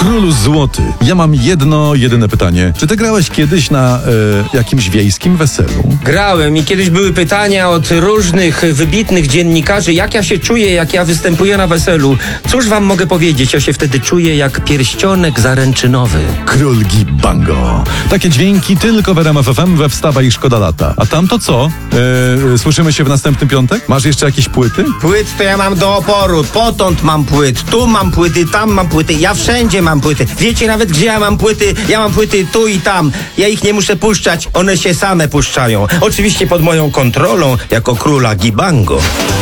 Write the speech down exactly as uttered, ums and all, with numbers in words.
Królu Złoty, ja mam jedno, jedyne pytanie. Czy ty grałeś kiedyś na e, jakimś wiejskim weselu? Grałem i kiedyś były pytania od różnych wybitnych dziennikarzy, jak ja się czuję, jak ja występuję na weselu. Cóż wam mogę powiedzieć, ja się wtedy czuję jak pierścionek zaręczynowy. Król Gibango. Takie dźwięki tylko w R M F F M we Wstawa i Szkoda Lata. A tam to co? E, słyszymy się w następny piątek? Masz jeszcze jakieś płyty? Płyt to ja mam do oporu, potąd mam płyt, tu mam płyty, tam mam płyty, ja wszędzie mam płyty. Wiecie nawet gdzie ja mam płyty? Ja mam płyty tu i tam. Ja ich nie muszę puszczać, one się same puszczają. Oczywiście pod moją kontrolą, jako króla Gibango.